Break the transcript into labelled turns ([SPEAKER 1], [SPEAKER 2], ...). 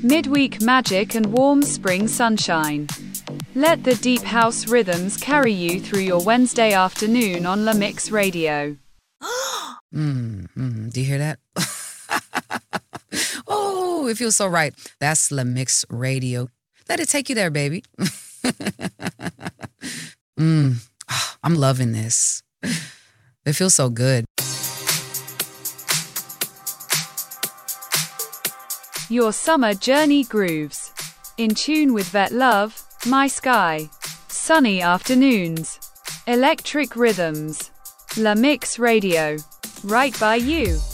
[SPEAKER 1] midweek magic and warm spring sunshine. Let the deep house rhythms carry you through your Wednesday afternoon on La Mix Radio.
[SPEAKER 2] Do you hear that? Oh, it feels so right. That's La Mix Radio. Let it take you there, baby. I'm loving this. It feels so good.
[SPEAKER 1] Your summer journey grooves. In tune with Vet Love, My Sky. Sunny afternoons. Electric rhythms. La Mix Radio. Right by you.